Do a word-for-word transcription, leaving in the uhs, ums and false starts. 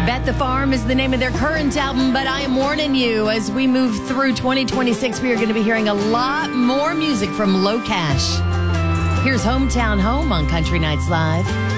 Bet the Farm is the name of their current album, but I am warning you, as we move through twenty twenty-six, we are going to be hearing a lot more music from Low Cash. Here's Hometown Home on Country Nights Live.